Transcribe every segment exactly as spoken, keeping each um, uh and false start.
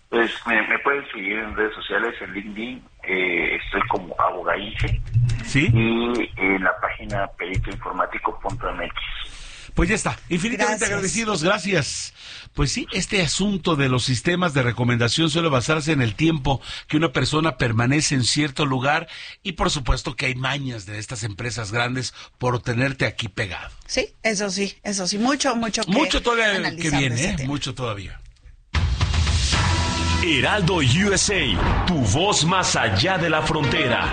Pues me, me pueden seguir en redes sociales, en LinkedIn, eh, estoy como Abogaife, ¿sí? Y en la página perito informático punto m x. Pues ya está, infinitamente Gracias. agradecidos, gracias. Pues sí, este asunto de los sistemas de recomendación suele basarse en el tiempo que una persona permanece en cierto lugar y por supuesto que hay mañas de estas empresas grandes por tenerte aquí pegado. Sí, eso sí, eso sí, mucho, mucho que Mucho todavía analizar que de viene, ese ¿eh? tema. Mucho todavía. Heraldo U S A, tu voz más allá de la frontera.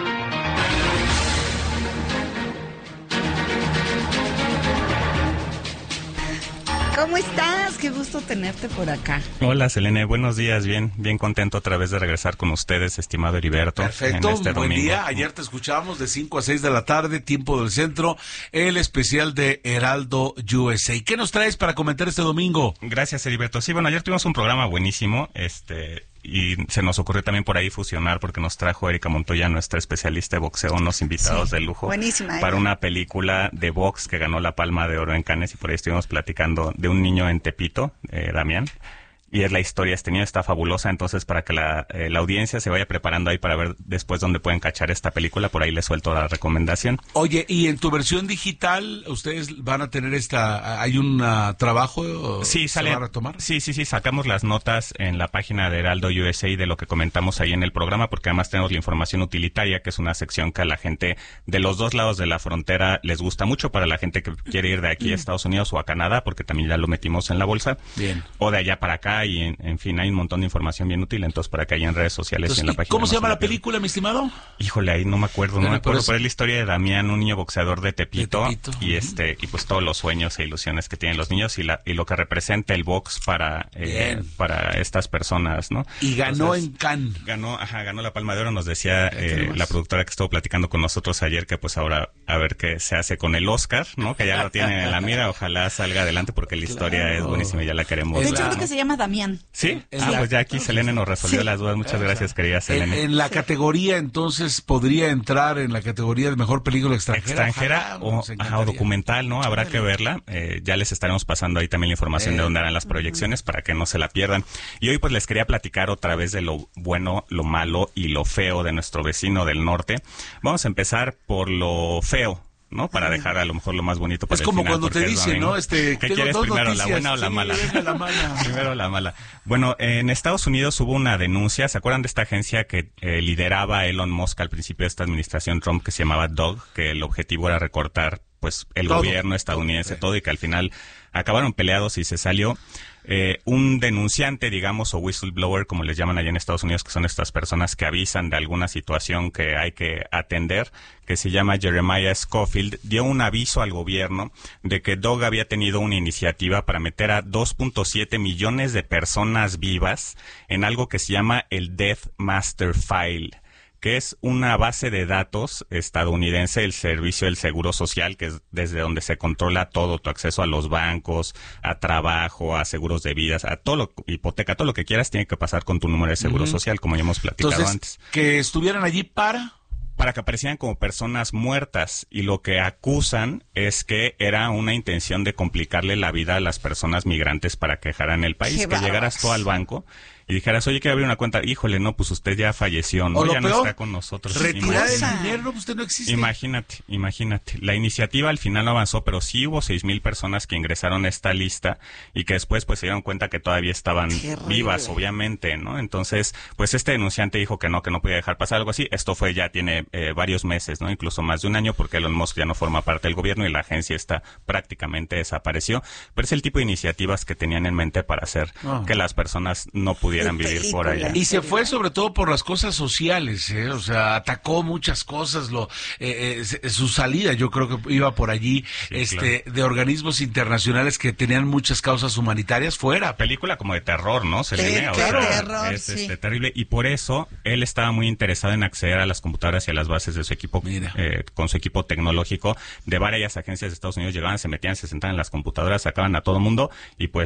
¿Cómo estás? Qué gusto tenerte por acá. Hola, Selene, buenos días, bien, bien contento otra vez de regresar con ustedes, estimado Heriberto. Perfecto, en este buen domingo. día. Ayer te escuchábamos de cinco a seis de la tarde, tiempo del centro, el especial de Heraldo U S A. ¿Qué nos traes para comentar este domingo? Gracias, Heriberto. Sí, bueno, ayer tuvimos un programa buenísimo, este... y se nos ocurrió también por ahí fusionar porque nos trajo Erika Montoya, nuestra especialista de boxeo, unos invitados Sí, de lujo buenísima, ¿eh? para una película de box que ganó la Palma de Oro en Cannes, y por ahí estuvimos platicando de un niño en Tepito, eh, Damián. Y es la historia, este niño está fabulosa, entonces para que la, eh, la audiencia se vaya preparando ahí para ver después dónde pueden cachar esta película, por ahí les suelto la recomendación. Oye, y en tu versión digital, ¿ustedes van a tener esta, hay un uh, trabajo? Sí, ¿se sale. va a retomar? Sí, sí, sí, sacamos las notas en la página de Heraldo U S A de lo que comentamos ahí en el programa, porque además tenemos la información utilitaria, que es una sección que a la gente de los dos lados de la frontera les gusta mucho, para la gente que quiere ir de aquí a Estados Unidos o a Canadá, porque también ya lo metimos en la bolsa. Bien. O de allá para acá, y en, en fin, hay un montón de información bien útil, entonces para que haya en redes sociales Entonces, y en la ¿y página. ¿Cómo se no llama la la pierdan. película, mi estimado? Híjole, ahí no me acuerdo, no Bueno, me acuerdo, pero es- pero es la historia de Damián, un niño boxeador de Tepito, De Tepito, y ujú. este y pues todos los sueños e ilusiones que tienen los niños y la y lo que representa el box para eh, Bien. para estas personas, ¿no? Y ganó Entonces, en Cannes. Ganó, ajá, ganó la Palma de Oro. Nos decía eh, tenemos. la productora que estuvo platicando con nosotros ayer que pues ahora a ver qué se hace con el Oscar, ¿no? Que ya lo tienen en la mira, ojalá salga adelante porque la historia Claro. es buenísima y ya la queremos. De Es hecho, la- creo que se llama Damián. ¿Sí? Es Ah, la- pues ya aquí Selene nos resolvió Sí. las dudas. Muchas gracias, querida En, Selene. en la categoría, entonces, podría entrar en la categoría de mejor película extranjera. extranjera Ojalá, o, nos ajá, encantaría. o documental, ¿no? Habrá Órale. que verla. Eh, ya les estaremos pasando ahí también la información Eh. de dónde harán las proyecciones para que no se la pierdan. Y hoy pues les quería platicar otra vez de lo bueno, lo malo y lo feo de nuestro vecino del norte. Vamos a empezar por lo feo, ¿no? Para dejar a lo mejor lo más bonito para Es el como final, cuando te porque es dicen, domingo. ¿no? Este, ¿Qué tengo quieres dos primero, la noticias. buena o la Sí, mala? venga, la mala. Primero la mala. Bueno, en Estados Unidos hubo una denuncia. ¿Se acuerdan de esta agencia que eh, lideraba Elon Musk al principio de esta administración Trump, que se llamaba D O G, que el objetivo era recortar pues el Todo. gobierno estadounidense, Todo. todo, y que al final acabaron peleados y se salió? Eh, un denunciante, digamos, o whistleblower, como les llaman allá en Estados Unidos, que son estas personas que avisan de alguna situación que hay que atender, que se llama Jeremiah Scofield, dio un aviso al gobierno de que D O G había tenido una iniciativa para meter a dos punto siete millones de personas vivas en algo que se llama el Death Master File, que es una base de datos estadounidense, el Servicio del Seguro Social, que es desde donde se controla todo, tu acceso a los bancos, a trabajo, a seguros de vidas, a todo lo, hipoteca, todo lo que quieras tiene que pasar con tu número de seguro Ujú. social, como ya hemos platicado Entonces, antes. que estuvieran allí para... Para que aparecieran como personas muertas, y lo que acusan es que era una intención de complicarle la vida a las personas migrantes para que dejaran el país, Qué que bárbaros. llegaras tú al banco y dijeras, oye, quiero abrir una cuenta, híjole, no, pues usted ya falleció, no, O lo ya no peor, está con nosotros. retirar el Imagínate. dinero, no, pues usted no existe. Imagínate, imagínate. La iniciativa al final no avanzó, pero sí hubo seis mil personas que ingresaron a esta lista y que después pues se dieron cuenta que todavía estaban Terrible. vivas, obviamente, ¿no? Entonces, pues este denunciante dijo que no, que no podía dejar pasar algo así. Esto fue ya tiene eh, varios meses, ¿no? Incluso más de un año, porque Elon Musk ya no forma parte del gobierno y la agencia está prácticamente desapareció. Pero es el tipo de iniciativas que tenían en mente para hacer Ah. que las personas no pudieran Qué vivir por allá. película. Y se fue sobre todo por las cosas sociales, ¿eh? O sea, atacó muchas cosas. Lo, eh, eh, su salida, yo creo que iba por allí, Sí, este, de organismos internacionales que tenían muchas causas humanitarias fuera. Película como de terror, ¿no? Se Sí, le ve, o claro, sea, terror, es sí. este, terrible, y por eso él estaba muy interesado en acceder a las computadoras y a las bases de su equipo, Mira. eh, con su equipo tecnológico de varias agencias de Estados Unidos. Llegaban, se metían, se sentaban en las computadoras, sacaban a todo mundo y pues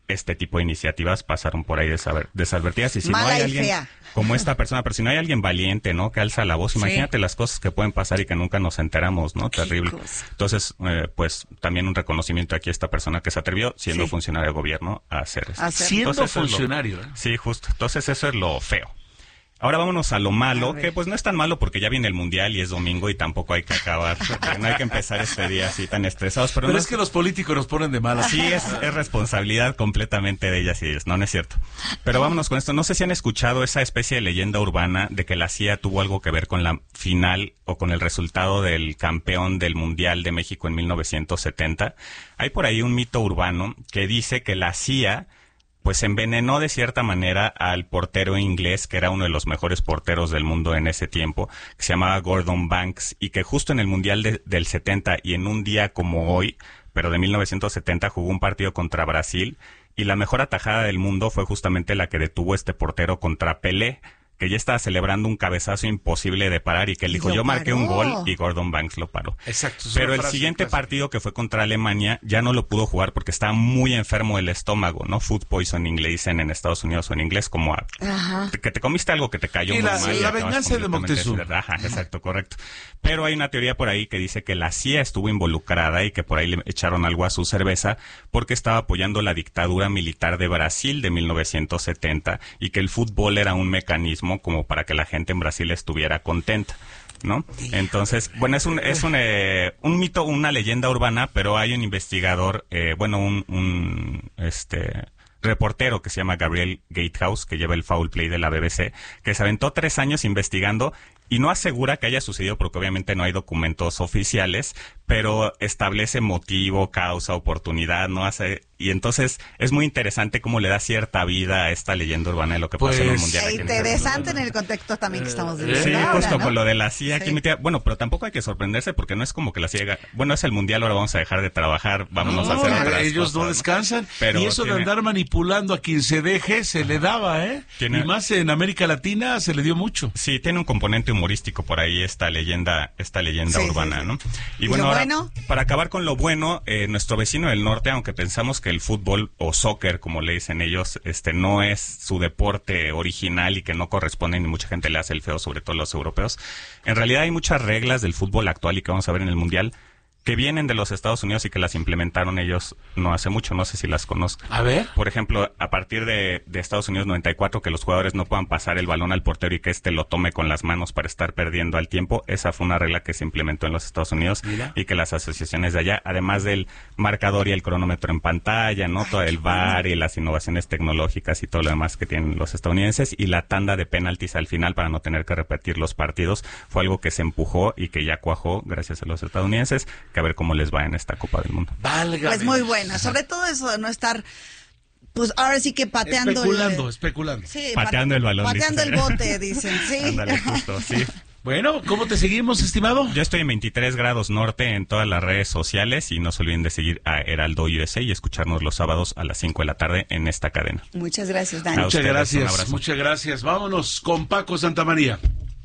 este tipo de iniciativas pasaron por ahí desaver- desadvertidas. Y si Mala no hay y alguien fea. como esta persona, pero si no hay alguien valiente, ¿no? Que alza la voz, imagínate las cosas que pueden pasar y que nunca nos enteramos, ¿no? Qué Terrible. cosa. Entonces, eh, pues también un reconocimiento aquí a esta persona que se atrevió, siendo Sí. funcionario de gobierno, a hacer eso. Hacer- Siendo Entonces, eso es lo- funcionario, ¿eh? Sí, justo. Entonces eso es lo feo. Ahora vámonos a lo malo, A ver. que pues no es tan malo porque ya viene el Mundial y es domingo y tampoco hay que acabar. No hay que empezar este día así tan estresados. Pero, Pero no es que los políticos nos ponen de malas. Sí, es, es responsabilidad completamente de ellas y ellos, no, no es cierto. Pero vámonos con esto. No sé si han escuchado esa especie de leyenda urbana de que la C I A tuvo algo que ver con la final o con el resultado del campeón del Mundial de México en mil novecientos setenta. Hay por ahí un mito urbano que dice que la C I A pues envenenó de cierta manera al portero inglés, que era uno de los mejores porteros del mundo en ese tiempo, que se llamaba Gordon Banks, y que justo en el Mundial de, del setenta y en un día como hoy, pero de mil novecientos setenta, jugó un partido contra Brasil, y la mejor atajada del mundo fue justamente la que detuvo este portero contra Pelé, que ya estaba celebrando un cabezazo imposible de parar y que él Y dijo, lo yo marqué paró. un gol y Gordon Banks lo paró. Exacto. es Pero una el frase siguiente clásica. partido que fue contra Alemania ya no lo pudo jugar porque estaba muy enfermo del estómago, ¿no? Food poisoning le dicen en Estados Unidos o en inglés, como a- Ajá. que te comiste algo que te cayó Y muy la- mal. la y acabas venganza de completamente Moctezuma. deshidrata- Ajá, exacto, correcto. Pero hay una teoría por ahí que dice que la C I A estuvo involucrada y que por ahí le echaron algo a su cerveza porque estaba apoyando la dictadura militar de Brasil de mil novecientos setenta y que el fútbol era un mecanismo como para que la gente en Brasil estuviera contenta, ¿no? Entonces, bueno, es un es un, eh, un mito, una leyenda urbana, pero hay un investigador, eh, bueno, un, un este reportero que se llama Gabriel Gatehouse, que lleva el Foul Play de la B B C, que se aventó tres años investigando y no asegura que haya sucedido porque obviamente no hay documentos oficiales, pero establece motivo, causa, oportunidad, no hace, y entonces es muy interesante cómo le da cierta vida a esta leyenda urbana de lo que pasó en el Pues, Mundial. E aquí en interesante en el contexto también que estamos viviendo Sí, ahora, justo ¿no? con lo de la C I A aquí Sí. metida. Bueno, pero tampoco hay que sorprenderse porque no es como que la C I A, bueno, es el Mundial, ahora vamos a dejar de trabajar, vámonos a No, hacer otras ellos cosas, no ¿no? descansan. Pero y eso tiene- de andar manipulando a quien se deje, se le daba, ¿eh? Tiene- Y más en América Latina se le dio mucho. Sí, tiene un componente humorístico por ahí esta leyenda, esta leyenda Sí, urbana, sí, sí. ¿no? ¿Y bueno, lo ahora, bueno? para acabar con lo bueno, eh, nuestro vecino del norte, aunque pensamos que el fútbol o soccer, como le dicen ellos, este no es su deporte original y que no corresponde, ni mucha gente le hace el feo, sobre todo los europeos, en realidad hay muchas reglas del fútbol actual y que vamos a ver en el Mundial que vienen de los Estados Unidos y que las implementaron ellos no hace mucho, no sé si las conozco. A ver. Por ejemplo, a partir de, de Estados Unidos noventa y cuatro, que los jugadores no puedan pasar el balón al portero y que éste lo tome con las manos para estar perdiendo al tiempo. Esa fue una regla que se implementó en los Estados Unidos. Mira. Y que las asociaciones de allá, además del marcador y el cronómetro en pantalla, ¿no? Todo el V A R y las innovaciones tecnológicas y todo lo demás que tienen los estadounidenses, y la tanda de penaltis al final para no tener que repetir los partidos, fue algo que se empujó y que ya cuajó gracias a los estadounidenses, que a ver cómo les va en esta Copa del Mundo. Válgame. Pues muy buena, sobre todo eso de no estar, pues ahora sí que pateando Especulando, el... especulando. Sí, Pateando pate- el balón, Pateando dice. el bote, dicen, sí. Ándale, justo, sí. Bueno, ¿cómo te seguimos, estimado? Yo estoy en veintitrés grados norte en todas las redes sociales y no se olviden de seguir a Heraldo U S A y escucharnos los sábados a las cinco de la tarde en esta cadena. Muchas gracias, Dani. A Muchas ustedes, un gracias, abrazo. muchas gracias. Vámonos con Paco Santamaría.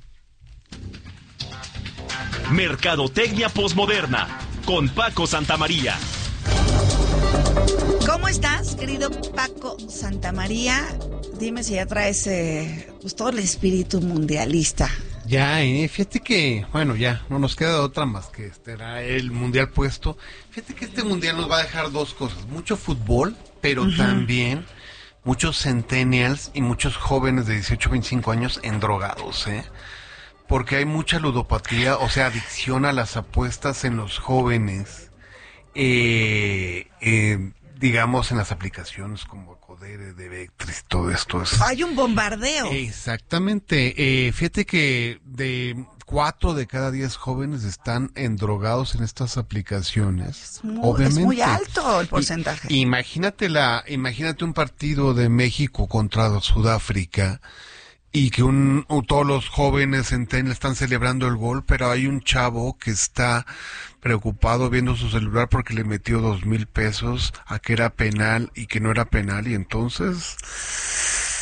Mercadotecnia Postmoderna con Paco Santamaría. ¿Cómo estás, querido Paco Santamaría? Dime si ya traes eh, pues, todo el espíritu mundialista. Ya, eh, fíjate que, bueno, ya, no nos queda otra más que este era el mundial puesto. Fíjate que este mundial nos va a dejar dos cosas, mucho fútbol, pero uh-huh. también muchos centennials y muchos jóvenes de dieciocho a veinticinco años endrogados, ¿eh? Porque hay mucha ludopatía, o sea, adicción a las apuestas en los jóvenes, eh, eh, digamos en las aplicaciones como Codere, Devectris, todo esto es... Hay un bombardeo. Exactamente, eh, fíjate que de cuatro de cada diez jóvenes están endrogados en estas aplicaciones. Es muy, obviamente. Es muy alto el porcentaje. Y, imagínate la, imagínate un partido de México contra Sudáfrica. Y que un, todos los jóvenes en Ten están celebrando el gol, pero hay un chavo que está preocupado viendo su celular porque le metió dos mil pesos a que era penal y que no era penal, y entonces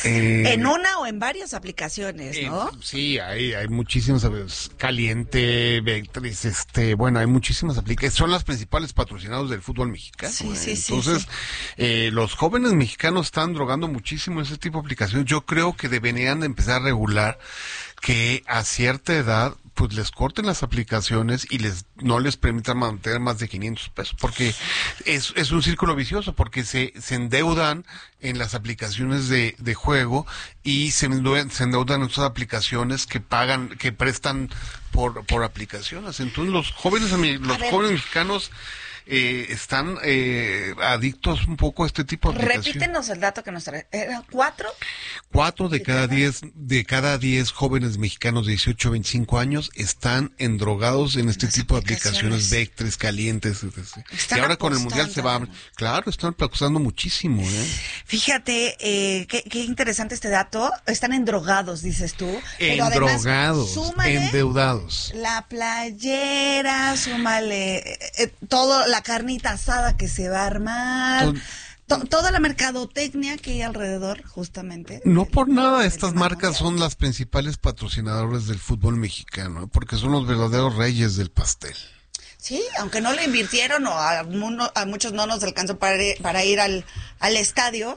Eh, en una o en varias aplicaciones, ¿no? Eh, sí, hay, hay muchísimas, ¿sabes? Caliente, Vectris, este, bueno, hay muchísimas aplicaciones, son las principales patrocinados del fútbol mexicano. Sí, ¿eh? sí, sí, Entonces, sí. Eh, los jóvenes mexicanos están drogando muchísimo ese tipo de aplicaciones. Yo creo que deberían de empezar a regular que a cierta edad pues les corten las aplicaciones y les no les permitan mantener más de quinientos pesos, porque es, es un círculo vicioso, porque se, se endeudan en las aplicaciones de, de juego y se endeudan, se endeudan en otras aplicaciones que pagan, que prestan por, por aplicaciones. Entonces los jóvenes, los jóvenes mexicanos Eh, están eh, adictos un poco a este tipo de aplicaciones. Repítenos el dato que nos trae. ¿Eran cuatro? Cuatro de cada diez, de cada diez jóvenes mexicanos de dieciocho a veinticinco años están endrogados en este Las tipo aplicaciones. de aplicaciones, Vectres, calientes, etcétera. Están Y ahora con el mundial se va, apostando. claro, están apostando muchísimo, ¿eh? Fíjate, eh, qué, qué interesante este dato. Están endrogados, dices tú. Pero además, Endrogados, súmale endeudados. la playera, súmale eh, eh, todo, la carnita asada que se va a armar, Ton- to- toda la mercadotecnia que hay alrededor, justamente. No por nada del estas tema marcas mundial. son las principales patrocinadoras del fútbol mexicano, ¿eh? Porque son los verdaderos reyes del pastel. Sí, aunque no le invirtieron o a, muno- a muchos no nos alcanzó para, ir- para ir al, al estadio,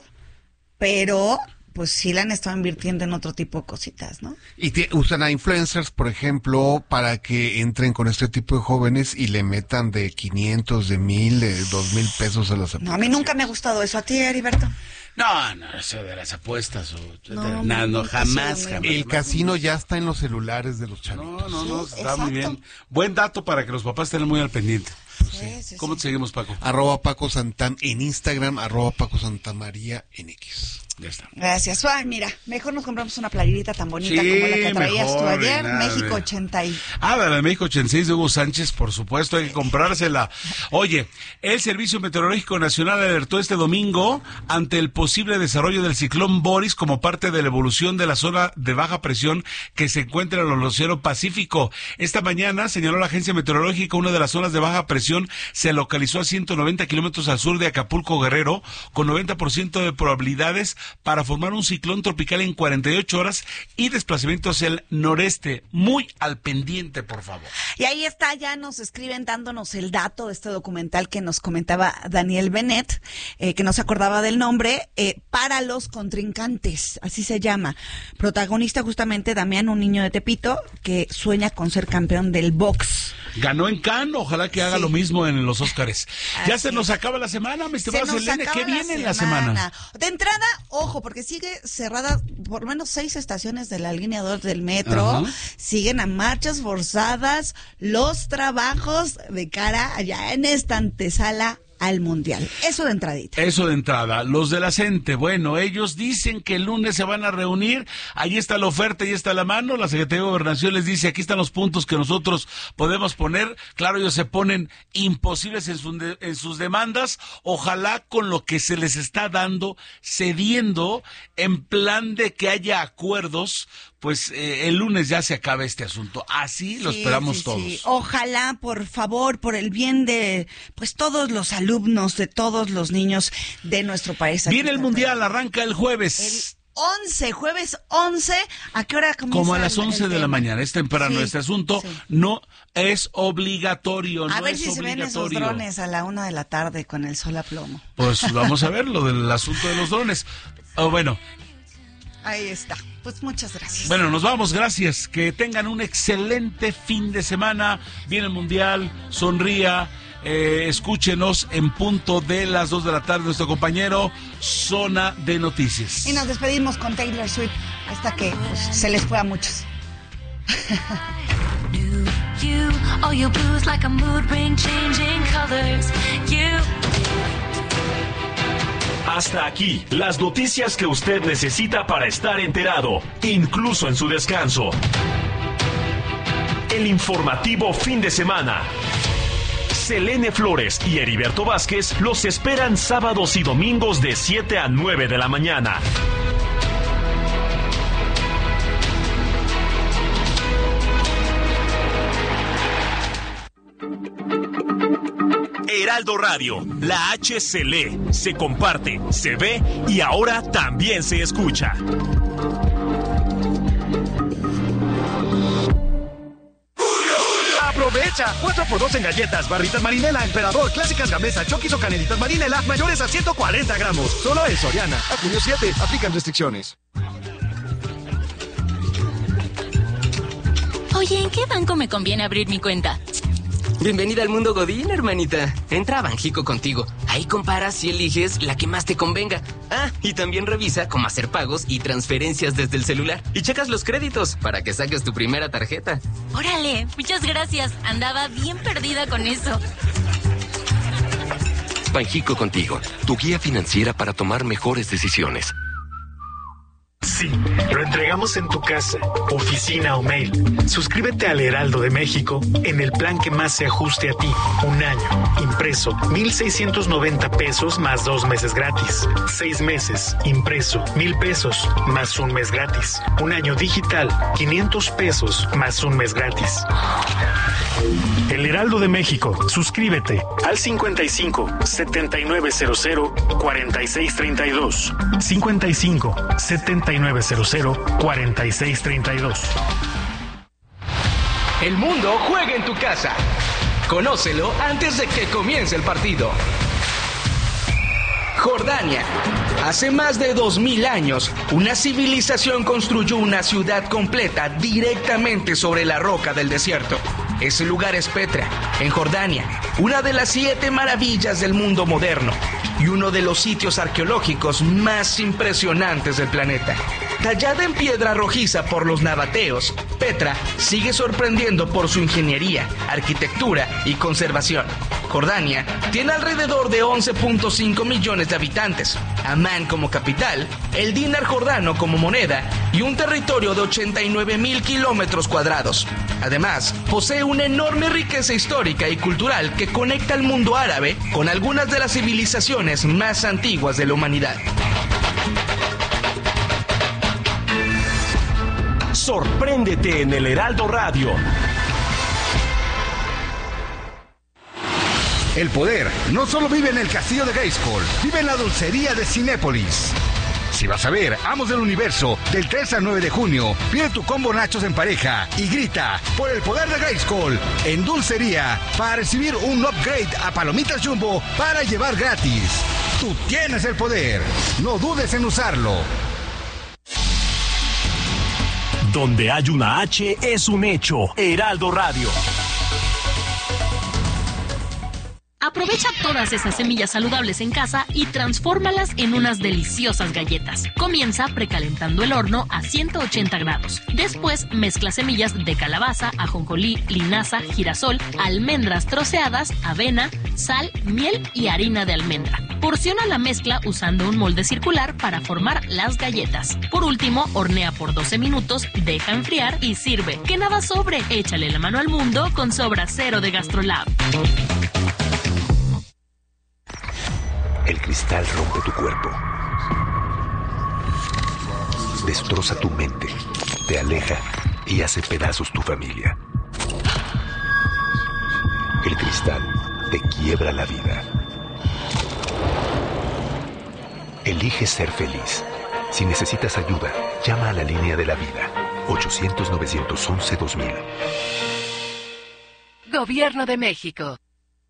pero pues sí la han estado invirtiendo en otro tipo de cositas, ¿no? Y te- usan a influencers, por ejemplo, para que entren con este tipo de jóvenes y le metan de quinientos, de mil, de dos mil pesos a las aplicaciones. No, a mí nunca me ha gustado eso. ¿A ti, Heriberto? No, no, eso de las apuestas o No, de- no, nada, no, no, jamás, eso no. jamás. El jamás. casino ya está en los celulares de los chavitos. No, no, no, Sí, está muy exacto. bien. Buen dato para que los papás estén muy al pendiente. Sí, sí, ¿Cómo sí. te seguimos, Paco? Arroba Paco Santán en Instagram, arroba Paco Santamaría en X. Ya está. Gracias. Ay, mira, mejor nos compramos una playerita tan bonita Sí, como la que traías tú mejor, ayer. nada, México mira. ochenta y... Ah, la de México ochenta y seis de Hugo Sánchez, por supuesto, hay que comprársela. Oye, el Servicio Meteorológico Nacional alertó este domingo ante el posible desarrollo del ciclón Boris como parte de la evolución de la zona de baja presión que se encuentra en el Océano Pacífico. Esta mañana, señaló la agencia meteorológica, una de las zonas de baja presión se localizó a ciento noventa kilómetros al sur de Acapulco, Guerrero, con noventa por ciento de probabilidades para formar un ciclón tropical en cuarenta y ocho horas y desplazamiento hacia el noreste. Muy al pendiente, por favor. Y ahí está, ya nos escriben dándonos el dato de este documental que nos comentaba Daniel Bennett, eh, que no se acordaba del nombre, eh, Para los contrincantes, así se llama. Protagonista justamente Damián, un niño de Tepito que sueña con ser campeón del box. Ganó en Cannes, ojalá que haga Sí. lo mismo en los Óscares. Ya Así se nos es. acaba la semana, mi Se estimado nos Selene, acaba ¿qué viene en la semana? De entrada, ojo, porque sigue cerrada por lo menos seis estaciones de la línea dos del metro. Ajá. Siguen a marchas forzadas los trabajos de cara allá en esta antesala al Mundial. Eso de entradita. Eso de entrada. Los de la CENTE, bueno, ellos dicen que el lunes se van a reunir. Ahí está la oferta, ahí está la mano. La Secretaría de Gobernación les dice, aquí están los puntos que nosotros podemos poner. Claro, ellos se ponen imposibles en, su de- en sus demandas. Ojalá con lo que se les está dando, cediendo, en plan de que haya acuerdos, pues eh, el lunes ya se acaba este asunto. Así lo Sí, esperamos sí, todos. sí. Ojalá, por favor, por el bien de pues todos los alumnos, de todos los niños de nuestro país. Aquí Viene el está Mundial, todo. arranca el El jueves. once, jueves once, ¿a qué hora comienza? Como a las el- el once de la tema? mañana, es temprano Sí, este asunto, sí. no es obligatorio, A no ver es si se ven esos obligatorio. drones a la una de la tarde con el sol a plomo. Pues vamos a ver lo del asunto de los drones. Oh, bueno, Ahí está. Pues muchas gracias. bueno, nos vamos, gracias. Que tengan un excelente fin de semana. Viene el Mundial, sonría. Eh, escúchenos en punto de las dos de la tarde, nuestro compañero Zona de Noticias. Y nos despedimos con Taylor Swift hasta que pues, se les fue a muchos. Do you, all your blues like a mood ring changing colors. You. Hasta aquí, las noticias que usted necesita para estar enterado, incluso en su descanso. El informativo fin de semana. Selene Flores y Heriberto Vázquez los esperan sábados y domingos de siete a nueve de la mañana. Heraldo Radio, la H se lee, se comparte, se ve y ahora también se escucha. Aprovecha, cuatro por dos en galletas, barritas Marinela, Emperador, clásicas Gamesa, Chokis o canelitas Marinela, mayores a ciento cuarenta gramos. Solo en Soriana. A junio siete, aplican restricciones. Oye, ¿en qué banco me conviene abrir mi cuenta? Bienvenida al mundo Godín, hermanita. Entra a Banjico Contigo. Ahí comparas y eliges la que más te convenga. Ah, y también revisa cómo hacer pagos y transferencias desde el celular. Y checas los créditos para que saques tu primera tarjeta. Órale, muchas gracias. Andaba bien perdida con eso. Banjico Contigo, tu guía financiera para tomar mejores decisiones. Sí, lo entregamos en tu casa, oficina o mail. Suscríbete al Heraldo de México en el plan que más se ajuste a ti. Un año, impreso, mil seiscientos noventa pesos más dos meses gratis. Seis meses, impreso, mil pesos más un mes gratis. Un año digital, quinientos pesos más un mes gratis. El Heraldo de México, suscríbete al cincuenta y cinco, setenta y nueve cero cero, cuarenta y seis treinta y dos. cincuenta y cinco, setenta y nueve cero cero, cuarenta y seis treinta y dos. El mundo juega en tu casa. Conócelo antes de que comience el partido. Jordania. Hace más de dos mil años, una civilización construyó una ciudad completa directamente sobre la roca del desierto. Ese lugar es Petra, en Jordania, una de las siete maravillas del mundo moderno y uno de los sitios arqueológicos más impresionantes del planeta. Tallada en piedra rojiza por los nabateos, Petra sigue sorprendiendo por su ingeniería, arquitectura y conservación. Jordania tiene alrededor de once punto cinco millones de habitantes, Amán como capital, el dinar jordano como moneda y un territorio de ochenta y nueve mil kilómetros cuadrados. Además, posee una enorme riqueza histórica y cultural que conecta al mundo árabe con algunas de las civilizaciones más antiguas de la humanidad. Sorpréndete en el Heraldo Radio. El poder no solo vive en el castillo de Grayskull, vive en la dulcería de Cinépolis. Si vas a ver Amos del Universo del tres al nueve de junio, pide tu combo nachos en pareja y grita por el poder de Grayskull en dulcería para recibir un upgrade a palomitas Jumbo para llevar gratis. Tú tienes el poder, no dudes en usarlo. Donde hay una H es un hecho. Heraldo Radio. Aprovecha todas esas semillas saludables en casa y transfórmalas en unas deliciosas galletas. Comienza precalentando el horno a ciento ochenta grados. Después mezcla semillas de calabaza, ajonjolí, linaza, girasol, almendras troceadas, avena, sal, miel y harina de almendra. Porciona la mezcla usando un molde circular para formar las galletas. Por último, hornea por doce minutos, deja enfriar y sirve. Que nada sobre, échale la mano al mundo con Sobra Cero de GastroLab. El cristal rompe tu cuerpo, destroza tu mente, te aleja y hace pedazos tu familia. El cristal te quiebra la vida. Elige ser feliz. Si necesitas ayuda, llama a la línea de la vida. ochocientos, novecientos once, dos mil. Gobierno de México.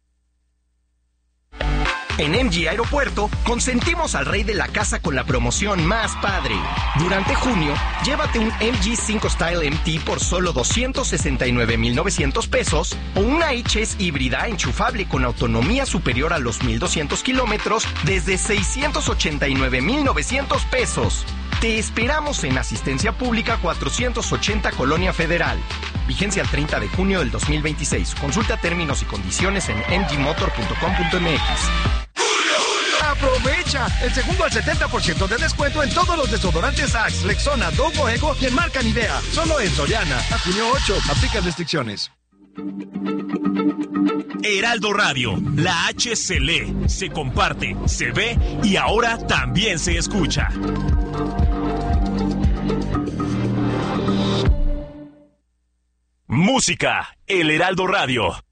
En M G Aeropuerto, consentimos al rey de la casa con la promoción más padre. Durante junio, llévate un M G cinco Style M T por solo doscientos sesenta y nueve mil novecientos pesos o una H S híbrida enchufable con autonomía superior a los mil doscientos kilómetros desde seiscientos ochenta y nueve mil novecientos pesos. Te esperamos en Asistencia Pública cuatrocientos ochenta Colonia Federal. Vigencia el treinta de junio del dos mil veintiséis. Consulta términos y condiciones en m g motor punto com punto m x. ¡Aprovecha! El segundo al setenta por ciento de descuento en todos los desodorantes Axe, Rexona, Dove o Ego y en marca Nivea. Solo en Soriana. A junio ocho. Aplican restricciones. Heraldo Radio. La H se lee, se comparte, se ve y ahora también se escucha. Música. El Heraldo Radio.